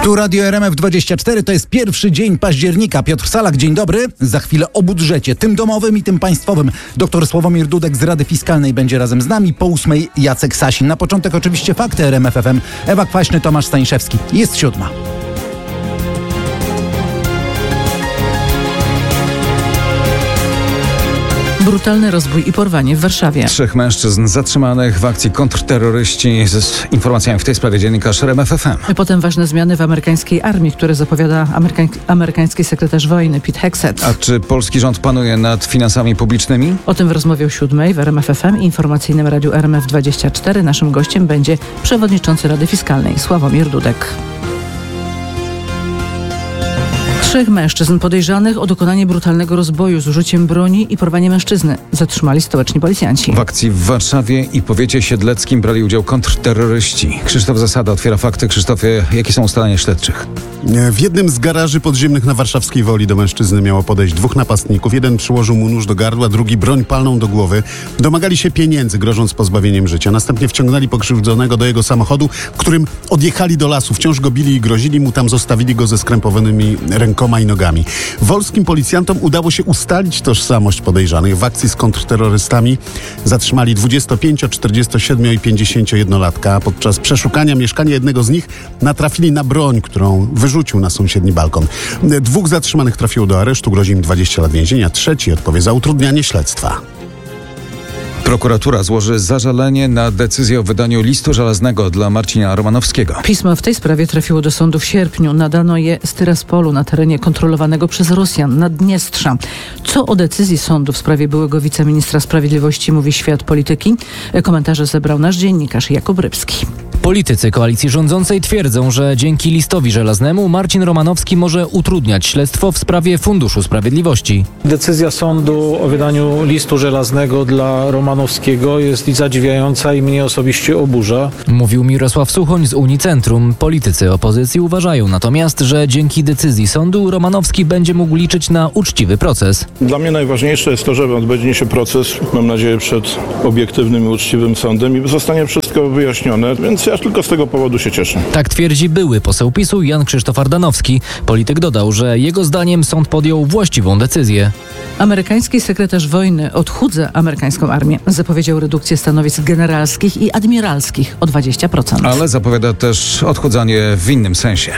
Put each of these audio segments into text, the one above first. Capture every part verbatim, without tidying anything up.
Tu Radio R M F dwadzieścia cztery, to jest pierwszy dzień października. Piotr Salak, dzień dobry. Za chwilę o budżecie, tym domowym i tym państwowym. Doktor Sławomir Dudek z Rady Fiskalnej będzie razem z nami. Po ósmej Jacek Sasin. Na początek oczywiście fakty R M F F M. Ewa Kwaśny, Tomasz Staniszewski. Jest siódma. Brutalny rozbój i porwanie w Warszawie. Trzech mężczyzn zatrzymanych w akcji kontrterroryści. Z informacjami w tej sprawie dziennikarz R M F F M. Potem ważne zmiany w amerykańskiej armii, które zapowiada amerykań, amerykański sekretarz wojny Pete Hegseth. A czy polski rząd panuje nad finansami publicznymi? O tym w rozmowie o siódmej w R M F F M i informacyjnym radiu R M F dwadzieścia cztery. Naszym gościem będzie przewodniczący Rady Fiskalnej Sławomir Dudek. Trzech mężczyzn podejrzanych o dokonanie brutalnego rozboju z użyciem broni i porwanie mężczyzny zatrzymali stołeczni policjanci. W akcji w Warszawie i powiecie siedleckim brali udział kontrterroryści. Krzysztof Zasada otwiera fakty. Krzysztofie, jakie są ustalenia śledczych? W jednym z garaży podziemnych na warszawskiej Woli do mężczyzny miało podejść dwóch napastników. Jeden przyłożył mu nóż do gardła, drugi broń palną do głowy. Domagali się pieniędzy, grożąc pozbawieniem życia. Następnie wciągnęli pokrzywdzonego do jego samochodu, którym odjechali do lasu. Wciąż go bili i grozili mu, tam zostawili go ze skrępowanymi rękoma i nogami. Wolskim policjantom udało się ustalić tożsamość podejrzanych. W akcji z kontrterrorystami zatrzymali dwudziestopięcio-, czterdziestosiedmiu- i pięćdziesięciojednolatka. Podczas przeszukania mieszkania jednego z nich natrafili na broń, którą wyrzucił na sąsiedni balkon. Dwóch zatrzymanych trafiło do aresztu, grozi im dwadzieścia lat więzienia. Trzeci odpowie za utrudnianie śledztwa. Prokuratura złoży zażalenie na decyzję o wydaniu listu żelaznego dla Marcina Romanowskiego. Pismo w tej sprawie trafiło do sądu w sierpniu. Nadano je z Tyraspolu na terenie kontrolowanego przez Rosjan Naddniestrza. Co o decyzji sądu w sprawie byłego wiceministra sprawiedliwości mówi świat polityki? Komentarze zebrał nasz dziennikarz Jakub Rybski. Politycy koalicji rządzącej twierdzą, że dzięki listowi żelaznemu Marcin Romanowski może utrudniać śledztwo w sprawie Funduszu Sprawiedliwości. Decyzja sądu o wydaniu listu żelaznego dla Romanowskiego jest zadziwiająca i mnie osobiście oburza. Mówił Mirosław Suchoń z Unicentrum. Politycy opozycji uważają natomiast, że dzięki decyzji sądu Romanowski będzie mógł liczyć na uczciwy proces. Dla mnie najważniejsze jest to, że odbędzie się proces, mam nadzieję, przed obiektywnym i uczciwym sądem i zostanie wszystko wyjaśnione, więc ja tylko z tego powodu się cieszę. Tak twierdzi były poseł PiSu Jan Krzysztof Ardanowski. Polityk dodał, że jego zdaniem sąd podjął właściwą decyzję. Amerykański sekretarz wojny odchudza amerykańską armię. Zapowiedział redukcję stanowisk generalskich i admiralskich o dwadzieścia procent. Ale zapowiada też odchudzanie w innym sensie.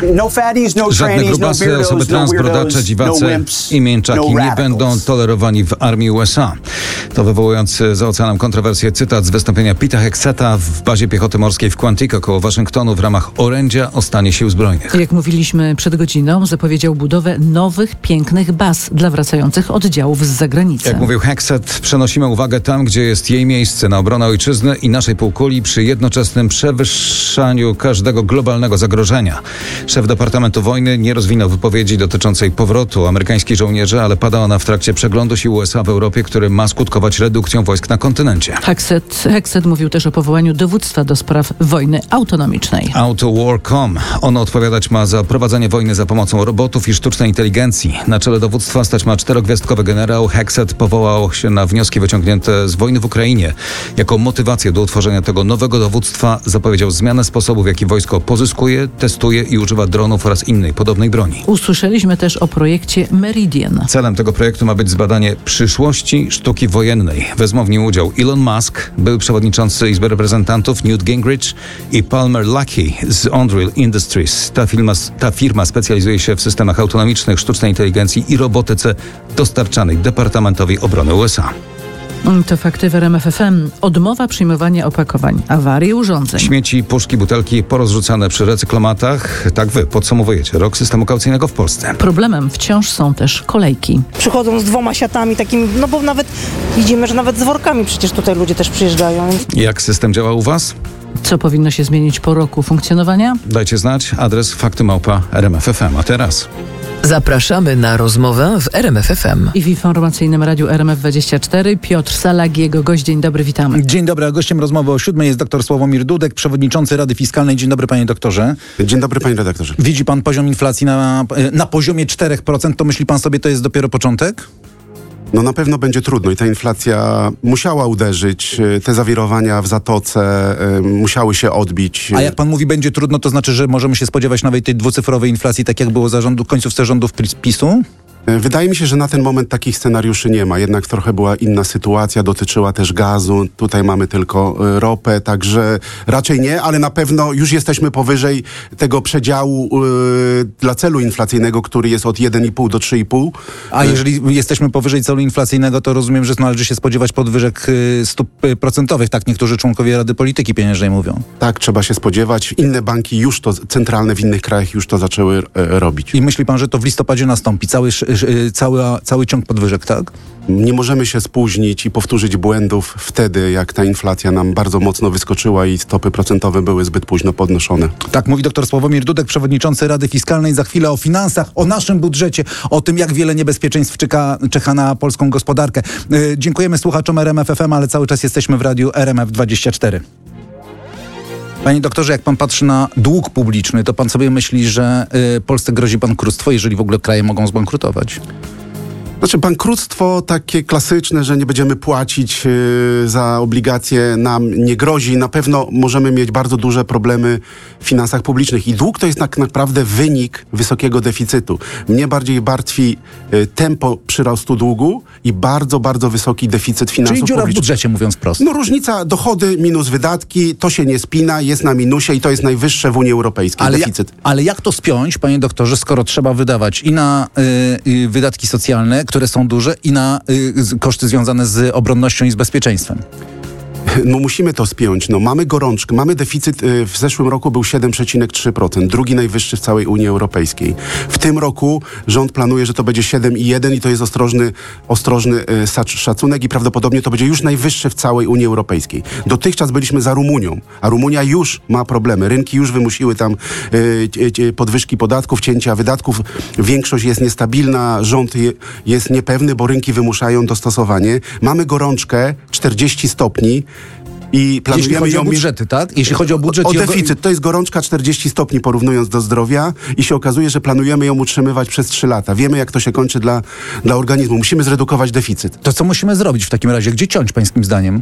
Żadne grubasy, osoby trans, brodacze, dziwace i mięczaki nie będą tolerowani w armii U S A. To wywołujący za oceanem kontrowersję cytat z wystąpienia Peta Hegsetha w bazie piechoty morskiej w Quantico koło Waszyngtonu w ramach orędzia o stanie sił zbrojnych. Jak mówiliśmy przed godziną, zapowiedział budowę nowych, pięknych baz dla wracających oddziałów z zagranicy. Jak mówił Hegseth, przenosimy uwagę tam, gdzie jest jej miejsce, na obronę ojczyzny i naszej półkuli przy jednoczesnym przewyższaniu każdego globalnego zagrożenia. Szef Departamentu Wojny nie rozwinął wypowiedzi dotyczącej powrotu amerykańskich żołnierzy, ale pada ona w trakcie przeglądu sił U S A w Europie, który ma skutkować redukcją wojsk na kontynencie. Hegseth, Hegseth mówił też o powołaniu dowództwa do spraw wojny autonomicznej. AutoWar kropka com. Ono odpowiadać ma za prowadzenie wojny za pomocą robotów i sztucznej inteligencji. Na czele dowództwa stać ma czterogwiazdkowy generał. Hegseth powołał się na wnioski wyciągnięte z wojny w Ukrainie. Jako motywację do utworzenia tego nowego dowództwa zapowiedział zmianę sposobu, w jaki wojsko pozyskuje, testuje i używa dronów oraz innej podobnej broni. Usłyszeliśmy też o projekcie Meridian. Celem tego projektu ma być zbadanie przyszłości sztuki wojennej. Wezmą w nim udział Elon Musk, były przewodniczący Izby Reprezentantów Newt Gingrich i Palmer Luckey z Unreal Industries. Ta firma, ta firma specjalizuje się w systemach autonomicznych, sztucznej inteligencji i robotyce dostarczanej Departamentowi Obrony U S A. To fakty w R M F F M. Odmowa przyjmowania opakowań, awarie urządzeń. Śmieci, puszki, butelki porozrzucane przy recyklomatach. Tak wy podsumowujecie rok systemu kaucyjnego w Polsce. Problemem wciąż są też kolejki. Przychodzą z dwoma siatami takimi, no bo nawet widzimy, że nawet z workami przecież tutaj ludzie też przyjeżdżają. Jak system działa u was? Co powinno się zmienić po roku funkcjonowania? Dajcie znać. Adres fakty małpa R M F F M. A teraz... Zapraszamy na rozmowę w R M F F M. I w informacyjnym radiu R M F dwadzieścia cztery Piotr Salak, jego gość. Dzień dobry, witamy. Dzień dobry, a gościem rozmowy o siódmej jest dr Sławomir Dudek, przewodniczący Rady Fiskalnej. Dzień dobry, panie doktorze. Dzień dobry, panie redaktorze. Widzi pan poziom inflacji na, na poziomie cztery procent, to myśli pan sobie, to jest dopiero początek? No na pewno będzie trudno i ta inflacja musiała uderzyć, te zawirowania w Zatoce y, musiały się odbić. A jak pan mówi będzie trudno, to znaczy, że możemy się spodziewać nawet tej dwucyfrowej inflacji, tak jak było za rządu, końcówce rządów PiSu? Wydaje mi się, że na ten moment takich scenariuszy nie ma. Jednak trochę była inna sytuacja, dotyczyła też gazu. Tutaj mamy tylko ropę, także raczej nie, ale na pewno już jesteśmy powyżej tego przedziału yy, dla celu inflacyjnego, który jest od jeden i pół do trzy i pół. A jeżeli jesteśmy powyżej celu inflacyjnego, to rozumiem, że należy się spodziewać podwyżek yy, stóp procentowych, tak niektórzy członkowie Rady Polityki Pieniężnej mówią. Tak, trzeba się spodziewać. Inne banki już to, centralne w innych krajach już to zaczęły e, robić. I myśli pan, że to w listopadzie nastąpi? Cały Cały, cały ciąg podwyżek, tak? Nie możemy się spóźnić i powtórzyć błędów wtedy, jak ta inflacja nam bardzo mocno wyskoczyła i stopy procentowe były zbyt późno podnoszone. Tak mówi dr Sławomir Dudek, przewodniczący Rady Fiskalnej. Za chwilę o finansach, o naszym budżecie, o tym, jak wiele niebezpieczeństw czeka, czeka na polską gospodarkę. Yy, dziękujemy słuchaczom R M F F M, ale cały czas jesteśmy w radiu R M F dwadzieścia cztery. Panie doktorze, jak pan patrzy na dług publiczny, to pan sobie myśli, że y, Polsce grozi bankructwo, jeżeli w ogóle kraje mogą zbankrutować? Znaczy bankructwo takie klasyczne, że nie będziemy płacić yy, za obligacje, nam nie grozi. Na pewno możemy mieć bardzo duże problemy w finansach publicznych. I dług to jest tak naprawdę wynik wysokiego deficytu. Mnie bardziej martwi yy, tempo przyrostu długu i bardzo, bardzo wysoki deficyt finansów Czyli dziura publicznych. w budżecie, mówiąc prost. No różnica dochody minus wydatki, to się nie spina, jest na minusie i to jest najwyższe w Unii Europejskiej ale deficyt. Ja, ale jak to spiąć, panie doktorze, skoro trzeba wydawać i na y, y, wydatki socjalne, które są duże, i na y, koszty związane z obronnością i z bezpieczeństwem? No musimy to spiąć. No, mamy gorączkę, mamy deficyt, y, w zeszłym roku był siedem przecinek trzy procent, drugi najwyższy w całej Unii Europejskiej. W tym roku rząd planuje, że to będzie siedem przecinek jeden i to jest ostrożny, ostrożny y, szacunek i prawdopodobnie to będzie już najwyższy w całej Unii Europejskiej. Dotychczas byliśmy za Rumunią, a Rumunia już ma problemy. Rynki już wymusiły tam y, y, podwyżki podatków, cięcia wydatków. Większość jest niestabilna, rząd je, jest niepewny, bo rynki wymuszają dostosowanie. Mamy gorączkę czterdzieści stopni. I Jeśli chodzi o budżety, tak? Jeśli chodzi o budżet... O deficyt. To jest gorączka czterdzieści stopni porównując do zdrowia i się okazuje, że planujemy ją utrzymywać przez trzy lata. Wiemy, jak to się kończy dla, dla organizmu. Musimy zredukować deficyt. To co musimy zrobić w takim razie? Gdzie ciąć, pańskim zdaniem?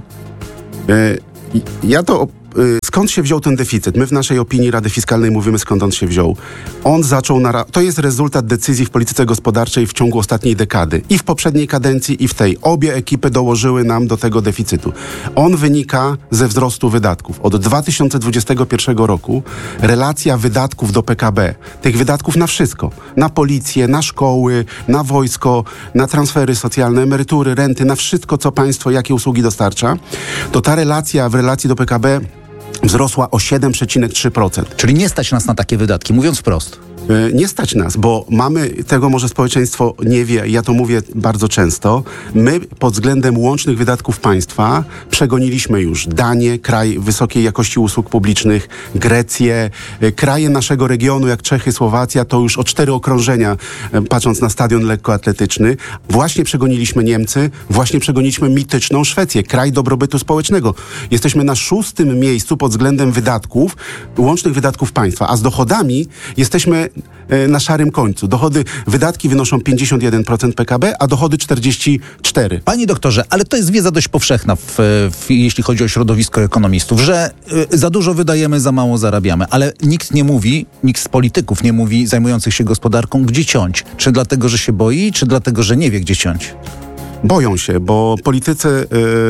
E, ja to... Skąd się wziął ten deficyt? My w naszej opinii Rady Fiskalnej mówimy, skąd on się wziął. On zaczął, na, to jest rezultat decyzji w polityce gospodarczej w ciągu ostatniej dekady. I w poprzedniej kadencji, i w tej. Obie ekipy dołożyły nam do tego deficytu. On wynika ze wzrostu wydatków. Od dwa tysiące dwudziestego pierwszego roku relacja wydatków do P K B, tych wydatków na wszystko, na policję, na szkoły, na wojsko, na transfery socjalne, emerytury, renty, na wszystko, co państwo, jakie usługi dostarcza, to ta relacja w relacji do P K B wzrosła o siedem przecinek trzy procent. Czyli nie stać nas na takie wydatki, mówiąc wprost. Nie stać nas, bo mamy, tego może społeczeństwo nie wie, ja to mówię bardzo często, my pod względem łącznych wydatków państwa przegoniliśmy już Danię, kraj wysokiej jakości usług publicznych, Grecję, kraje naszego regionu jak Czechy, Słowacja, to już o cztery okrążenia, patrząc na stadion lekkoatletyczny. Właśnie przegoniliśmy Niemcy, właśnie przegoniliśmy mityczną Szwecję, kraj dobrobytu społecznego. Jesteśmy na szóstym miejscu pod względem wydatków, łącznych wydatków państwa, a z dochodami jesteśmy na szarym końcu. Dochody, wydatki wynoszą pięćdziesiąt jeden procent P K B, a dochody czterdzieści cztery procent. Panie doktorze, ale to jest wiedza dość powszechna, w, w, jeśli chodzi o środowisko ekonomistów, że y, za dużo wydajemy, za mało zarabiamy, ale nikt nie mówi, nikt z polityków nie mówi zajmujących się gospodarką, gdzie ciąć. Czy dlatego, że się boi, czy dlatego, że nie wie, gdzie ciąć? Boją się, bo politycy,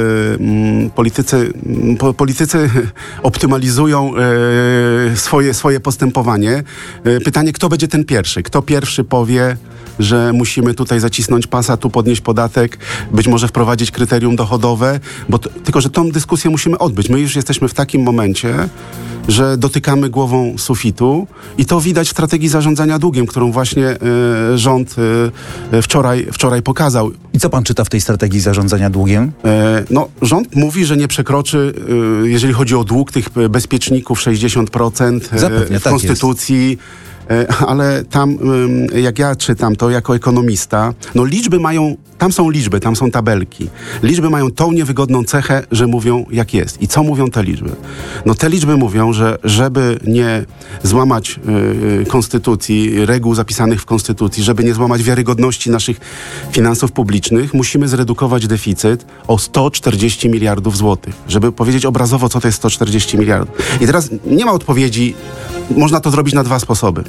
yy, politycy, po, politycy optymalizują yy, swoje, swoje postępowanie. Yy, pytanie, kto będzie ten pierwszy? Kto pierwszy powie, że musimy tutaj zacisnąć pasa, tu podnieść podatek, być może wprowadzić kryterium dochodowe, bo to, tylko, że tą dyskusję musimy odbyć. My już jesteśmy w takim momencie, że dotykamy głową sufitu i to widać w strategii zarządzania długiem, którą właśnie y, rząd y, wczoraj, wczoraj pokazał. I co pan czyta w tej strategii zarządzania długiem? Y, no, rząd mówi, że nie przekroczy, y, jeżeli chodzi o dług tych bezpieczników, sześćdziesiąt procent y, Zapewne, w tak konstytucji. Jest. Ale tam, jak ja czytam to jako ekonomista, no liczby mają tam są liczby, tam są tabelki. Liczby mają tą niewygodną cechę, że mówią jak jest. I co mówią te liczby? No te liczby mówią, że żeby nie złamać y, konstytucji, reguł zapisanych w konstytucji, żeby nie złamać wiarygodności naszych finansów publicznych, musimy zredukować deficyt o sto czterdzieści miliardów złotych. Żeby powiedzieć obrazowo, co to jest sto czterdzieści miliardów. I teraz nie ma odpowiedzi, można to zrobić na dwa sposoby.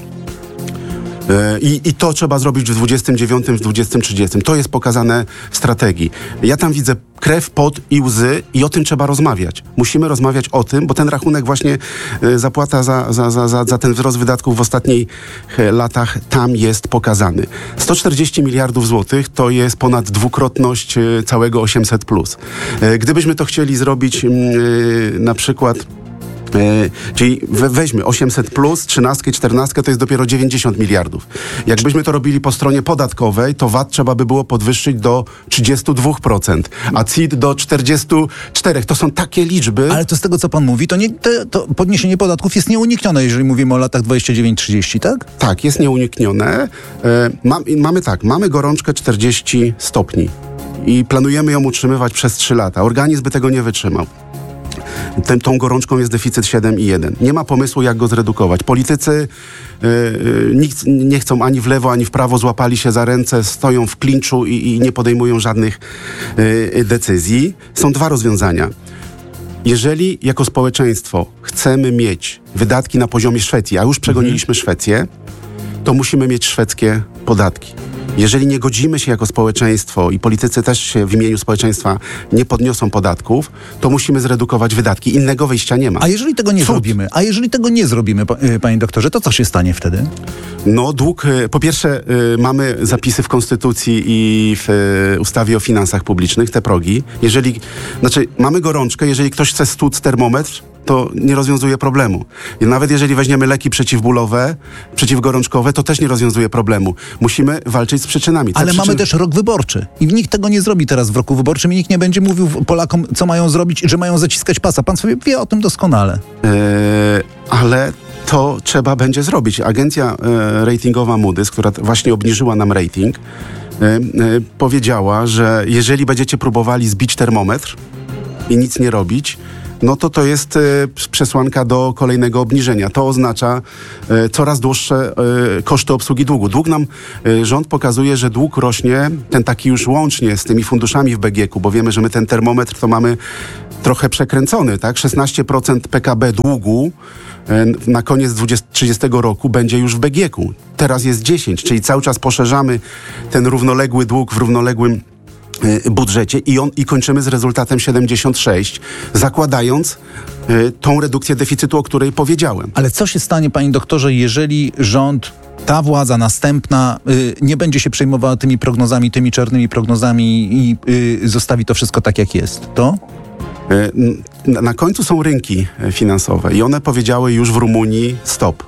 I, I to trzeba zrobić w dwudziestym dziewiątym, w dwudziestym trzydziestym. To jest pokazane w strategii. Ja tam widzę krew, pot i łzy i o tym trzeba rozmawiać. Musimy rozmawiać o tym, bo ten rachunek właśnie y, zapłata za, za, za, za, za ten wzrost wydatków w ostatnich y, latach tam jest pokazany. sto czterdzieści miliardów złotych to jest ponad dwukrotność y, całego osiemset plus. Y, gdybyśmy to chcieli zrobić y, na przykład Yy, czyli we, weźmy osiemset plus, trzynastkę, czternastkę, to jest dopiero dziewięćdziesiąt miliardów. Jakbyśmy to robili po stronie podatkowej, to V A T trzeba by było podwyższyć do trzydzieści dwa procent, a C I T do czterdzieści cztery procent. To są takie liczby. Ale to z tego, co pan mówi, to, nie, te, to podniesienie podatków jest nieuniknione, jeżeli mówimy o latach dwudziestym dziewiątym trzydziestym, tak? Tak, jest nieuniknione. Yy, ma, mamy tak, mamy gorączkę czterdzieści stopni i planujemy ją utrzymywać przez trzy lata. Organizm by tego nie wytrzymał. Tym, tą gorączką jest deficyt siedem i jeden. Nie ma pomysłu, jak go zredukować. Politycy yy, nikt, nie chcą ani w lewo, ani w prawo, złapali się za ręce, stoją w klinczu i, i nie podejmują żadnych yy, decyzji. Są dwa rozwiązania. Jeżeli jako społeczeństwo chcemy mieć wydatki na poziomie Szwecji, a już przegoniliśmy Szwecję, to musimy mieć szwedzkie podatki. Jeżeli nie godzimy się jako społeczeństwo i politycy też się w imieniu społeczeństwa nie podniosą podatków, to musimy zredukować wydatki. Innego wyjścia nie ma. A jeżeli tego nie Cud. zrobimy, a jeżeli tego nie zrobimy, panie doktorze, to co się stanie wtedy? No dług, po pierwsze y, mamy zapisy w Konstytucji i w y, ustawie o finansach publicznych, te progi. Jeżeli, znaczy mamy gorączkę, jeżeli ktoś chce stłuc termometr, to nie rozwiązuje problemu. I nawet jeżeli weźmiemy leki przeciwbólowe, przeciwgorączkowe, to też nie rozwiązuje problemu. Musimy walczyć z przyczynami. Te Ale przyczyn... mamy też rok wyborczy i nikt tego nie zrobi teraz w roku wyborczym i nikt nie będzie mówił Polakom, co mają zrobić, że mają zaciskać pasa. Pan sobie wie o tym doskonale. Yy, ale to trzeba będzie zrobić. Agencja yy, ratingowa Moody's, która właśnie obniżyła nam rating, yy, yy, powiedziała, że jeżeli będziecie próbowali zbić termometr i nic nie robić, no to to jest y, przesłanka do kolejnego obniżenia. To oznacza y, coraz dłuższe y, koszty obsługi długu. Dług nam, y, rząd pokazuje, że dług rośnie, ten taki już łącznie z tymi funduszami w B G K-u, bo wiemy, że my ten termometr to mamy trochę przekręcony, tak? szesnaście procent P K B długu y, na koniec trzydziestego roku będzie już w B G K-u. Teraz jest dziesięć, czyli cały czas poszerzamy ten równoległy dług w równoległym budżecie i, on, i kończymy z rezultatem siedemdziesiąt sześć, zakładając y, tą redukcję deficytu, o której powiedziałem. Ale co się stanie, panie doktorze, jeżeli rząd, ta władza następna y, nie będzie się przejmowała tymi prognozami, tymi czarnymi prognozami i y, zostawi to wszystko tak, jak jest? To? Y, na, na końcu są rynki finansowe i one powiedziały już w Rumunii stop.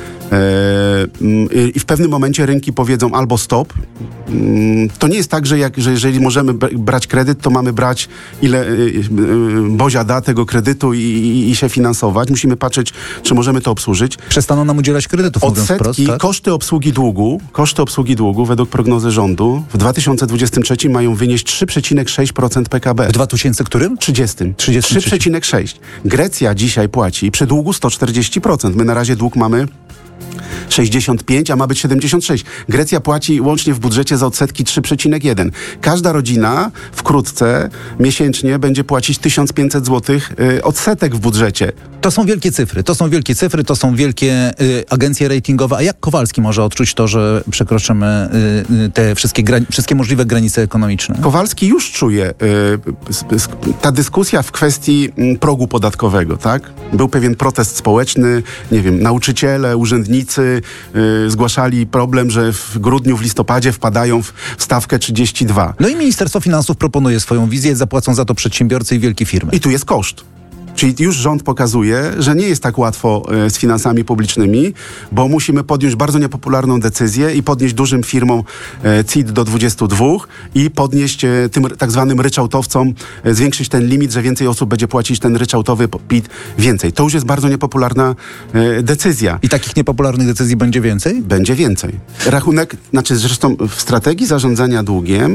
I w pewnym momencie rynki powiedzą albo stop. To nie jest tak, że, jak, że jeżeli możemy brać kredyt, to mamy brać ile Bozia da tego kredytu i, i, i się finansować. Musimy patrzeć, czy możemy to obsłużyć. Przestaną nam udzielać kredytów, mówiąc wprost, Odsetki, tak? koszty obsługi długu, koszty obsługi długu według prognozy rządu w dwa tysiące dwudziestym trzecim mają wynieść trzy przecinek sześć procent P K B. W dwa tysiące którym? trzydziestym. trzydziestym trzy przecinek sześć. Grecja dzisiaj płaci przy długu sto czterdzieści procent. My na razie dług mamy sześćdziesiąt pięć, a ma być siedemdziesiąt sześć. Grecja płaci łącznie w budżecie za odsetki trzy przecinek jeden. Każda rodzina wkrótce miesięcznie będzie płacić tysiąc pięćset złotych y, odsetek w budżecie. To są wielkie cyfry, to są wielkie cyfry, to są wielkie y, agencje ratingowe. A jak Kowalski może odczuć to, że przekroczymy y, y, te wszystkie, gra- wszystkie możliwe granice ekonomiczne? Kowalski już czuje y, ta dyskusja w kwestii y, progu podatkowego, tak? Był pewien protest społeczny, nie wiem, nauczyciele, urzędnicy y, zgłaszali problem, że w grudniu, w listopadzie wpadają w stawkę trzydzieści dwa. No i Ministerstwo Finansów proponuje swoją wizję, zapłacą za to przedsiębiorcy i wielkie firmy. I tu jest koszt. Czyli już rząd pokazuje, że nie jest tak łatwo y, z finansami publicznymi, bo musimy podjąć bardzo niepopularną decyzję i podnieść dużym firmom y, C I T do dwudziestu dwóch i podnieść y, tym tak zwanym ryczałtowcom, y, zwiększyć ten limit, że więcej osób będzie płacić ten ryczałtowy P I T więcej. To już jest bardzo niepopularna y, decyzja. I takich niepopularnych decyzji będzie więcej? Będzie więcej. Rachunek, znaczy zresztą w strategii zarządzania długiem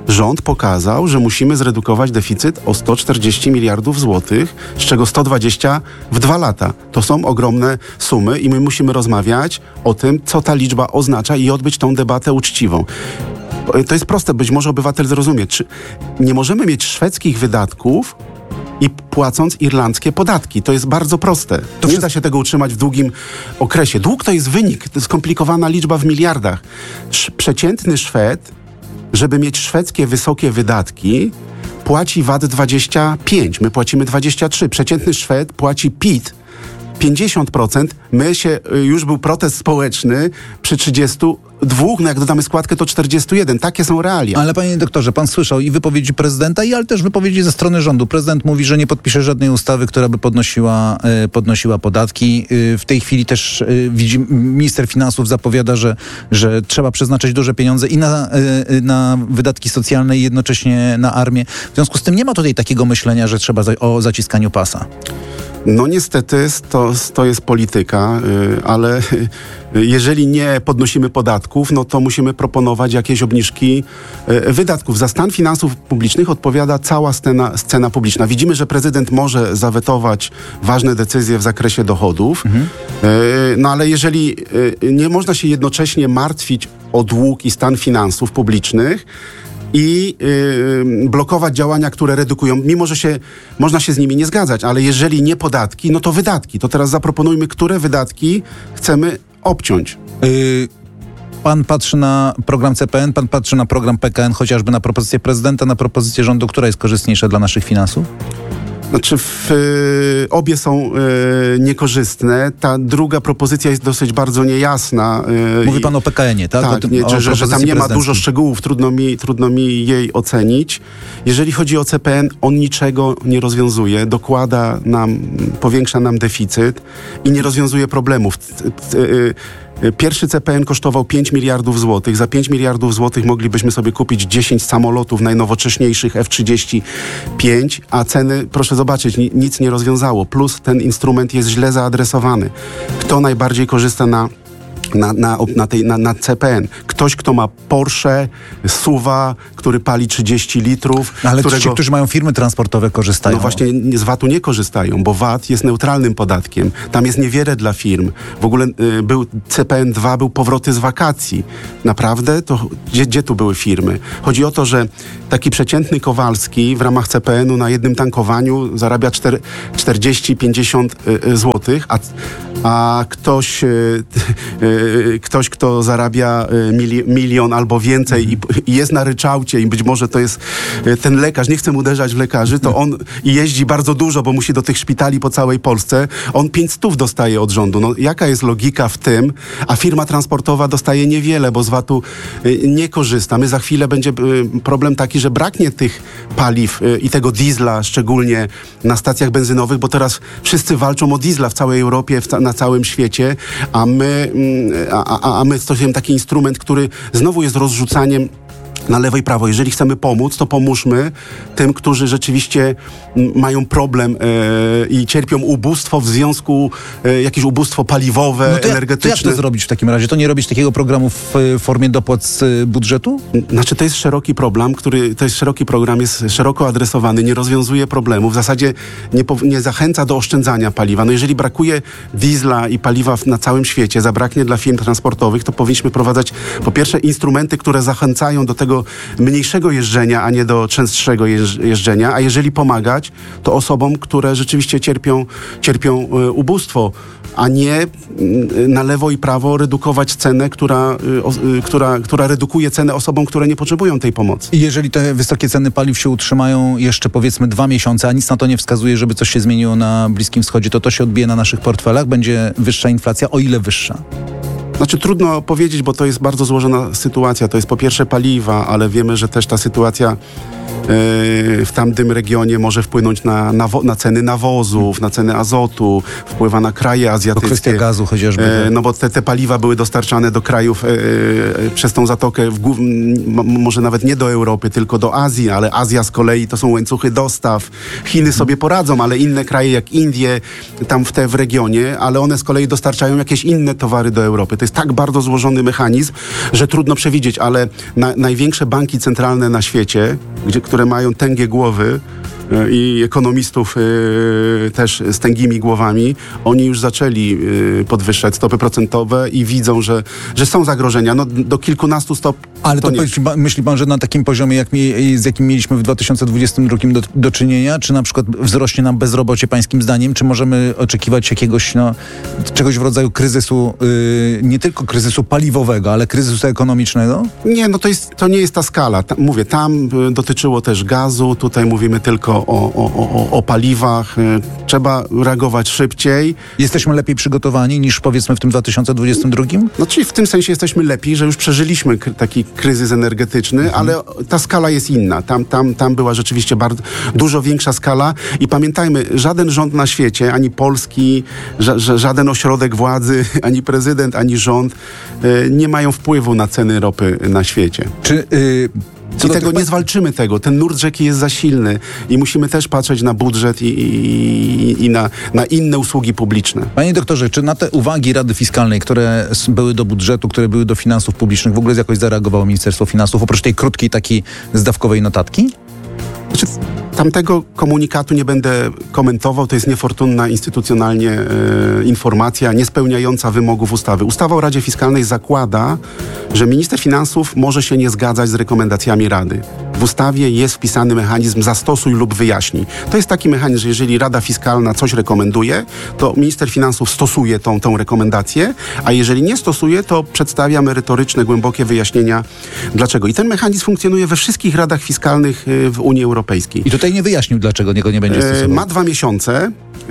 rząd pokazał, że musimy zredukować deficyt o sto czterdzieści miliardów złotych, z czego sto dwadzieścia w dwa lata. To są ogromne sumy i my musimy rozmawiać o tym, co ta liczba oznacza i odbyć tą debatę uczciwą. To jest proste, być może obywatel zrozumie. Czy nie możemy mieć szwedzkich wydatków i płacąc irlandzkie podatki. To jest bardzo proste. To nie da się tego utrzymać w długim okresie. Dług to jest wynik, to jest skomplikowana liczba w miliardach. Sz- przeciętny Szwed, żeby mieć szwedzkie wysokie wydatki, płaci V A T dwadzieścia pięć, my płacimy dwadzieścia trzy. Przeciętny Szwed płaci P I T pięćdziesiąt procent. My się, już był protest społeczny przy trzydziestu dwóch, no jak dodamy składkę to czterdzieści jeden. Takie są realia. Ale panie doktorze, pan słyszał i wypowiedzi prezydenta, i ale też wypowiedzi ze strony rządu. Prezydent mówi, że nie podpisze żadnej ustawy, która by podnosiła, y, podnosiła podatki. Y, w tej chwili też y, widzi, minister finansów zapowiada, że, że trzeba przeznaczyć duże pieniądze i na, y, na wydatki socjalne i jednocześnie na armię. W związku z tym nie ma tutaj takiego myślenia, że trzeba za, o zaciskaniu pasa. No niestety to, to jest polityka, yy, ale yy, jeżeli nie podnosimy podatków, no to musimy proponować jakieś obniżki yy, wydatków. Za stan finansów publicznych odpowiada cała scena, scena publiczna. Widzimy, że prezydent może zawetować ważne decyzje w zakresie dochodów, mhm. yy, no ale jeżeli yy, nie można się jednocześnie martwić o dług i stan finansów publicznych, i yy, blokować działania, które redukują, mimo że się, można się z nimi nie zgadzać, ale jeżeli nie podatki, no to wydatki. To teraz zaproponujmy, które wydatki chcemy obciąć. Yy, pan patrzy na program C P N, pan patrzy na program P K N, chociażby na propozycję prezydenta, na propozycję rządu, która jest korzystniejsza dla naszych finansów? Znaczy, w, y, obie są y, niekorzystne. Ta druga propozycja jest dosyć bardzo niejasna. Y, Mówi pan o P K N-ie, tak? Tak, tym, nie, że, że, że tam nie ma dużo szczegółów, trudno mi, trudno mi jej ocenić. Jeżeli chodzi o C P N, on niczego nie rozwiązuje, dokłada nam, powiększa nam deficyt i nie rozwiązuje problemów. Pierwszy C P N kosztował pięć miliardów złotych. Za pięć miliardów złotych moglibyśmy sobie kupić dziesięć samolotów najnowocześniejszych F trzydzieści pięć, a ceny, proszę zobaczyć, nic nie rozwiązało. Plus ten instrument jest źle zaadresowany. Kto najbardziej korzysta na Na, na, na, tej, na, na C P N. Ktoś, kto ma Porsche, Suwa, który pali trzydzieści litrów. Ale którego... ci, którzy mają firmy transportowe, korzystają. No właśnie z V A T-u nie korzystają, bo V A T jest neutralnym podatkiem. Tam jest niewiele dla firm. W ogóle y, był C P N dwa, był powroty z wakacji. Naprawdę? To gdzie, gdzie tu były firmy? Chodzi o to, że taki przeciętny Kowalski w ramach C P N-u na jednym tankowaniu zarabia czterdzieści pięćdziesiąt złotych, a, a ktoś... Y, y, ktoś, kto zarabia mili- milion albo więcej i, i jest na ryczałcie i być może to jest ten lekarz, nie chcę uderzać w lekarzy, to on jeździ bardzo dużo, bo musi do tych szpitali po całej Polsce, on pięć stów dostaje od rządu. No, jaka jest logika w tym? A firma transportowa dostaje niewiele, bo z V A T-u nie korzysta. My za chwilę będzie problem taki, że braknie tych paliw i tego diesla, szczególnie na stacjach benzynowych, bo teraz wszyscy walczą o diesla w całej Europie, w ca- na całym świecie, a my A, a, a my stosujemy taki instrument, który znowu jest rozrzucaniem na lewo i prawo. Jeżeli chcemy pomóc, to pomóżmy tym, którzy rzeczywiście m, mają problem e, i cierpią ubóstwo w związku, e, jakieś ubóstwo paliwowe, no to energetyczne. Jak, to jak to zrobić w takim razie? To nie robić takiego programu w formie dopłat z budżetu? Znaczy to jest szeroki problem, który, to jest szeroki program, jest szeroko adresowany, nie rozwiązuje problemu, w zasadzie nie, po, nie zachęca do oszczędzania paliwa. No jeżeli brakuje diesla i paliwa w, na całym świecie, zabraknie dla firm transportowych, to powinniśmy wprowadzać po pierwsze instrumenty, które zachęcają do tego mniejszego jeżdżenia, a nie do częstszego jeż, jeżdżenia, a jeżeli pomagać, to osobom, które rzeczywiście cierpią, cierpią y, ubóstwo, a nie y, na lewo i prawo redukować cenę, która, y, y, która, która redukuje cenę osobom, które nie potrzebują tej pomocy. I jeżeli te wysokie ceny paliw się utrzymają jeszcze powiedzmy dwa miesiące, a nic na to nie wskazuje, żeby coś się zmieniło na Bliskim Wschodzie, to to się odbije na naszych portfelach? Będzie wyższa inflacja? O ile wyższa? Znaczy trudno powiedzieć, bo to jest bardzo złożona sytuacja. To jest po pierwsze paliwa, ale wiemy, że też ta sytuacja w tamtym regionie może wpłynąć na, na, na ceny nawozów, na ceny azotu, wpływa na kraje azjatyckie. To kwestia gazu chociażby. E, no bo te, te paliwa były dostarczane do krajów e, e, przez tą zatokę, w, m, może nawet nie do Europy, tylko do Azji, ale Azja z kolei to są łańcuchy dostaw. Chiny sobie poradzą, ale inne kraje jak Indie, tam w te w regionie, ale one z kolei dostarczają jakieś inne towary do Europy. To jest tak bardzo złożony mechanizm, że trudno przewidzieć, ale na, największe banki centralne na świecie, gdzie, które mają tęgie głowy, i ekonomistów y, też z tęgimi głowami, oni już zaczęli y, podwyższać stopy procentowe i widzą, że, że są zagrożenia. No, do kilkunastu stopni. Ale to, to myśli, pan, myśli pan, że na takim poziomie, jak mi, z jakim mieliśmy w dwa tysiące dwudziestym drugim do, do czynienia, czy na przykład wzrośnie nam bezrobocie pańskim zdaniem, czy możemy oczekiwać jakiegoś, no, czegoś w rodzaju kryzysu, y, nie tylko kryzysu paliwowego, ale kryzysu ekonomicznego? Nie, no to, jest, to nie jest ta skala. Ta, mówię, tam y, dotyczyło też gazu, tutaj mówimy tylko O, o, o, o paliwach. Trzeba reagować szybciej. Jesteśmy lepiej przygotowani niż powiedzmy w tym dwa tysiące dwudziestym drugim? No czyli w tym sensie jesteśmy lepiej, że już przeżyliśmy k- taki kryzys energetyczny, mhm. ale ta skala jest inna. Tam, tam, tam była rzeczywiście bardzo, dużo większa skala i pamiętajmy, żaden rząd na świecie, ani polski, ża- ża- żaden ośrodek władzy, ani prezydent, ani rząd y, nie mają wpływu na ceny ropy na świecie. Czy... Y- I tego nie zwalczymy tego. Ten nurt rzeki jest za silny i musimy też patrzeć na budżet i, i, i na, na inne usługi publiczne. Panie doktorze, czy na te uwagi Rady Fiskalnej, które były do budżetu, które były do finansów publicznych, w ogóle jakoś zareagowało Ministerstwo Finansów, oprócz tej krótkiej takiej zdawkowej notatki? Znaczy, tamtego komunikatu nie będę komentował, to jest niefortunna instytucjonalnie e, informacja, niespełniająca wymogów ustawy. Ustawa o Radzie Fiskalnej zakłada, że minister finansów może się nie zgadzać z rekomendacjami Rady. W ustawie jest wpisany mechanizm zastosuj lub wyjaśnij. To jest taki mechanizm, że jeżeli Rada Fiskalna coś rekomenduje, to minister finansów stosuje tą, tą rekomendację, a jeżeli nie stosuje, to przedstawia merytoryczne, głębokie wyjaśnienia dlaczego. I ten mechanizm funkcjonuje we wszystkich radach fiskalnych y, w Unii Europejskiej. I tutaj nie wyjaśnił, dlaczego niego nie będzie stosował. Ma dwa miesiące.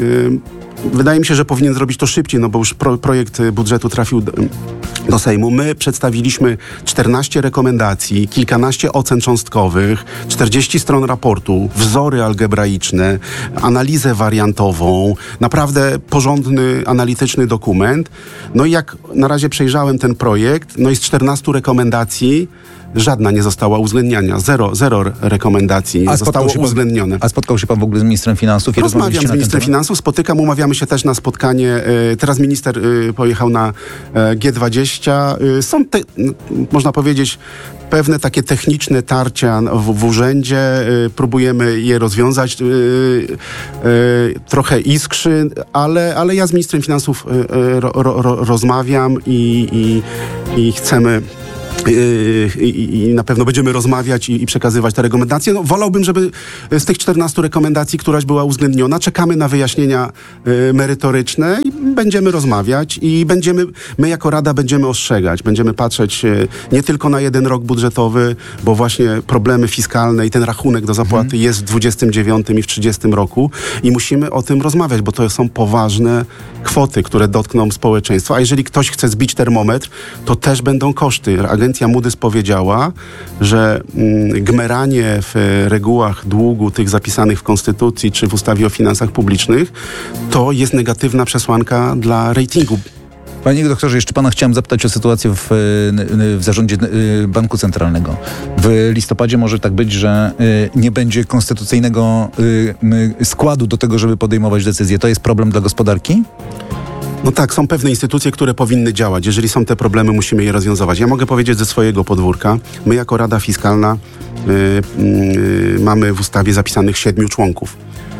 Wydaje mi się, że powinien zrobić to szybciej, no bo już pro, projekt budżetu trafił do, do Sejmu. My przedstawiliśmy czternaście rekomendacji, kilkanaście ocen cząstkowych, czterdzieści stron raportu, wzory algebraiczne, analizę wariantową, naprawdę porządny, analityczny dokument. No i jak na razie przejrzałem ten projekt, no i z czternastu rekomendacji żadna nie została uwzględniana. Zero, zero rekomendacji a zostało pan, uwzględnione. A spotkał się pan w ogóle z ministrem finansów? I Rozmawiam z ministrem finansów, spotykam, umawiamy się też na spotkanie. Teraz minister pojechał na G dwadzieścia. Są, te, można powiedzieć, pewne takie techniczne tarcia w, w urzędzie. Próbujemy je rozwiązać. Trochę iskrzy, ale, ale ja z ministrem finansów ro, ro, ro, rozmawiam i, i, i chcemy I, i, i na pewno będziemy rozmawiać i, i przekazywać te rekomendacje. No, wolałbym, żeby z tych czternastu rekomendacji któraś była uwzględniona. Czekamy na wyjaśnienia y, merytoryczne i będziemy rozmawiać i będziemy, my jako Rada będziemy ostrzegać, będziemy patrzeć y, nie tylko na jeden rok budżetowy, bo właśnie problemy fiskalne i ten rachunek do zapłaty hmm. jest w dwudziestym dziewiątym i w trzydziestym roku i musimy o tym rozmawiać, bo to są poważne kwoty, które dotkną społeczeństwa. A jeżeli ktoś chce zbić termometr, to też będą koszty. Agencja Moody's powiedziała, że mm, gmeranie w regułach długu tych zapisanych w Konstytucji czy w ustawie o finansach publicznych to jest negatywna przesłanka dla ratingu. Panie doktorze, jeszcze pana chciałem zapytać o sytuację w, w zarządzie Banku Centralnego. W listopadzie może tak być, że nie będzie konstytucyjnego składu do tego, żeby podejmować decyzje. To jest problem dla gospodarki? No tak, są pewne instytucje, które powinny działać. Jeżeli są te problemy, musimy je rozwiązywać. Ja mogę powiedzieć ze swojego podwórka. My jako Rada Fiskalna yy, yy, mamy w ustawie zapisanych siedmiu członków.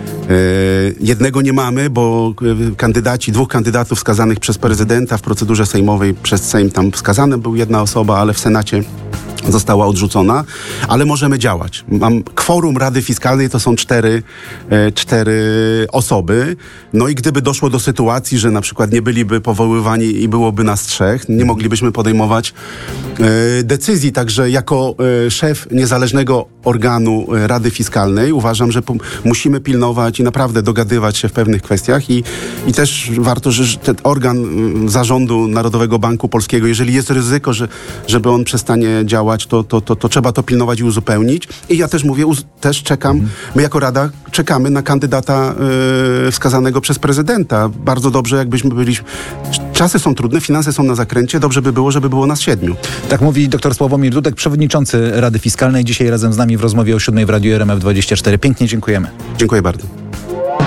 Yy, jednego nie mamy, bo yy, kandydaci, dwóch kandydatów wskazanych przez prezydenta w procedurze sejmowej, przez Sejm tam wskazana był jedna osoba, ale w Senacie została odrzucona, ale możemy działać. Mam kworum Rady Fiskalnej, to są cztery, e, cztery osoby. No i gdyby doszło do sytuacji, że na przykład nie byliby powoływani i byłoby nas trzech, nie moglibyśmy podejmować e, decyzji. Także jako e, szef niezależnego organu e, Rady Fiskalnej uważam, że po, musimy pilnować i naprawdę dogadywać się w pewnych kwestiach i, i też warto, że ten organ m, zarządu Narodowego Banku Polskiego, jeżeli jest ryzyko, że, żeby on przestanie działać, To, to, to, to trzeba to pilnować i uzupełnić. I ja też mówię, uz- też czekam, mm. my jako Rada czekamy na kandydata y, wskazanego przez prezydenta. Bardzo dobrze, jakbyśmy byli... Czasy są trudne, finanse są na zakręcie, dobrze by było, żeby było nas siedmiu. Tak mówi dr Sławomir Dudek, przewodniczący Rady Fiskalnej. Dzisiaj razem z nami w rozmowie o siódmej w Radiu R M F dwadzieścia cztery. Pięknie dziękujemy. Dziękuję bardzo.